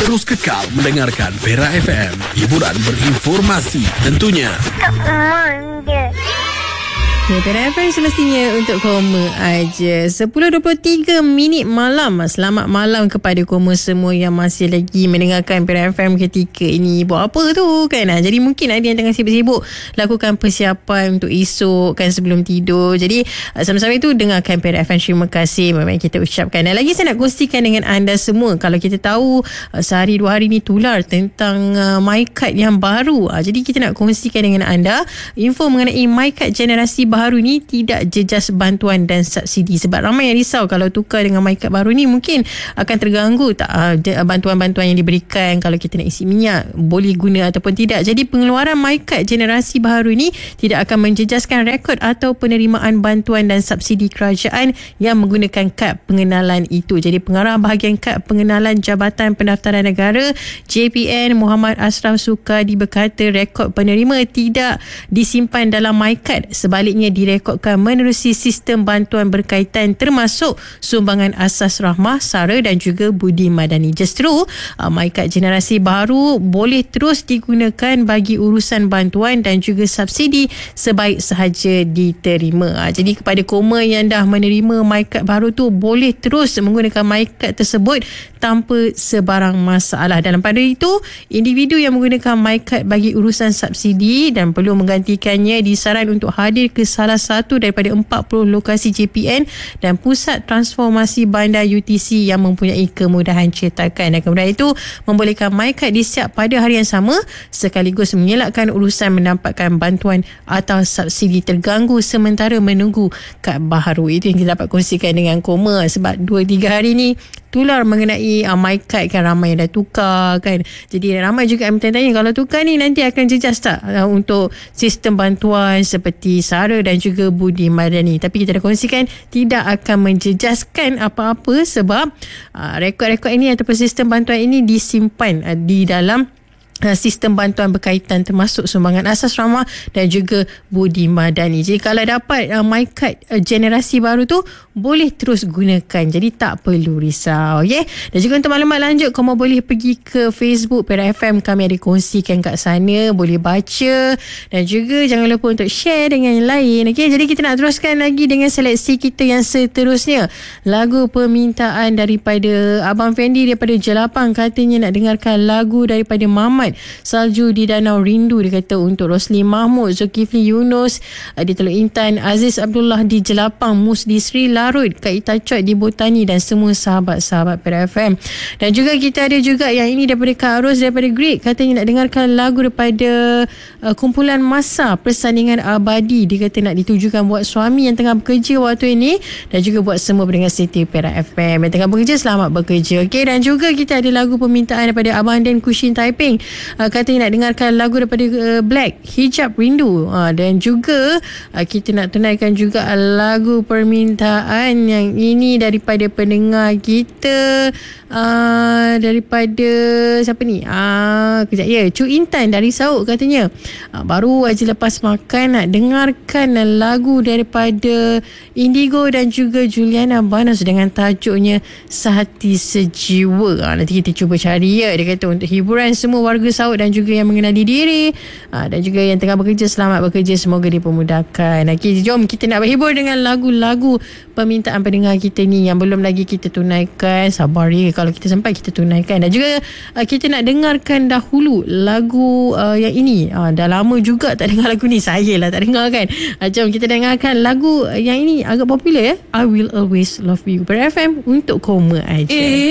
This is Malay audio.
Terus kekal mendengarkan Perak FM. Hiburan berinformasi tentunya. Perak FM semestinya untuk koma aja. 10.23 malam. Selamat malam kepada koma semua yang masih lagi mendengarkan Perak FM ketika ini. Buat apa tu kan? Jadi mungkin ada yang tengah sibuk-sibuk lakukan persiapan untuk esok kan, sebelum tidur. Jadi sama-sama itu dengarkan Perak FM. Terima kasih memang kita ucapkan. Dan lagi saya nak kongsikan dengan anda semua, kalau kita tahu sehari dua hari ni tular tentang MyKad yang baru. Jadi kita nak kongsikan dengan anda info mengenai MyKad generasi baru ni tidak jejas bantuan dan subsidi. Sebab ramai yang risau kalau tukar dengan MyKad baru ni mungkin akan terganggu tak bantuan-bantuan yang diberikan kalau kita nak isi minyak, boleh guna ataupun tidak. Jadi pengeluaran MyKad generasi baru ni tidak akan menjejaskan rekod atau penerimaan bantuan dan subsidi kerajaan yang menggunakan kad pengenalan itu. Jadi pengarah bahagian kad pengenalan Jabatan Pendaftaran Negara JPN Muhammad Ashraf Sukadi berkata rekod penerima tidak disimpan dalam MyKad, sebaliknya direkodkan menerusi sistem bantuan berkaitan termasuk sumbangan asas rahmah, sara dan juga budi madani. Justru MyKad generasi baru boleh terus digunakan bagi urusan bantuan dan juga subsidi sebaik sahaja diterima. Jadi kepada koma yang dah menerima MyKad baru tu, boleh terus menggunakan MyKad tersebut tanpa sebarang masalah. Dalam pada itu, individu yang menggunakan MyKad bagi urusan subsidi dan perlu menggantikannya disaran untuk hadir ke salah satu daripada 40 lokasi JPN dan pusat transformasi bandar UTC yang mempunyai kemudahan cetakan. Dan kemudian itu membolehkan MyKad disiap pada hari yang sama sekaligus mengelakkan urusan mendapatkan bantuan atau subsidi terganggu sementara menunggu kad baru. Itu yang kita dapat kongsikan dengan koma. Sebab 2-3 hari ni tular mengenai MyKad kan, ramai yang dah tukar kan. Jadi ramai juga yang bertanya kalau tukar ni nanti akan jejas tak untuk sistem bantuan seperti sara dan juga budi madani. Tapi kita dah kongsikan tidak akan menjejaskan apa-apa sebab rekod-rekod ini ataupun sistem bantuan ini disimpan di dalam sistem bantuan berkaitan termasuk sumbangan asas rahmah dan juga budi madani. Jadi kalau dapat MyKad generasi baru tu boleh terus gunakan, jadi tak perlu risau. Okay? Dan juga untuk maklumat lanjut, kamu boleh pergi ke Facebook Perak FM, kami ada kongsikan kat sana, boleh baca dan juga jangan lupa untuk share dengan yang lain. Okay? Jadi kita nak teruskan lagi dengan seleksi kita yang seterusnya. Lagu permintaan daripada Abang Fendi daripada Jelapang, katanya nak dengarkan lagu daripada Mamat, Salju di Danau Rindu. Dia kata untuk Rosli Mahmud, Zulkifli Yunus di Teluk Intan, Aziz Abdullah di Jelapang, Musdi Sri Larut, Kak Ita Chot di Botani dan semua sahabat-sahabat Perak FM. Dan juga kita ada juga yang ini daripada Kak Ros daripada Great, katanya nak dengarkan lagu daripada kumpulan masa Persandingan Abadi. Dia kata nak ditujukan buat suami yang tengah bekerja waktu ini dan juga buat semua pendengar setia Perak FM yang tengah bekerja, selamat bekerja. Okey, dan juga kita ada lagu permintaan daripada Abang Dan Kushin Taiping, katanya nak dengarkan lagu daripada Black, Hijab Rindu. Dan juga kita nak tunaikan juga lagu permintaan yang ini daripada pendengar kita, daripada siapa ni, kejap ya, Cu Intan dari Sauk, katanya baru aja lepas makan nak dengarkan lagu daripada Indigo dan juga Juliana Banas dengan tajuknya Sehati Sejiwa. Nanti kita cuba cari ya. Dia kata untuk hiburan semua warga Sauk dan juga yang mengenali diri dan juga yang tengah bekerja, selamat bekerja, semoga dipermudahkan. Okay, jom kita nak berhibur dengan lagu-lagu permintaan pendengar kita ni yang belum lagi kita tunaikan. Sabar ya, kalau kita sempat kita tunaikan. Dan juga kita nak dengarkan dahulu lagu yang ini. Dah lama juga tak dengar lagu ni, saya lah tak dengar kan. Jom kita dengarkan lagu yang ini, agak popular ya, I Will Always Love You. Perak FM untuk koma aja.